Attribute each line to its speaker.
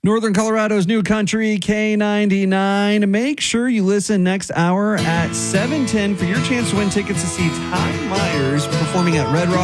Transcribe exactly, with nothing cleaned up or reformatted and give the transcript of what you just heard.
Speaker 1: Northern Colorado's new country, K ninety-nine. Make sure you listen next hour at seven ten for your chance to win tickets to see Ty Myers performing at Red Rock